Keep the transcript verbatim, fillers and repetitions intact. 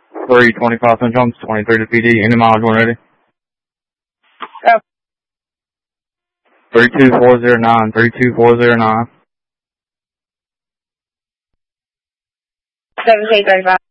three twenty-five Central, twenty-three to P D, any mileage when ready. Go. three two four zero nine, three two four zero nine. seventeen thirty-five.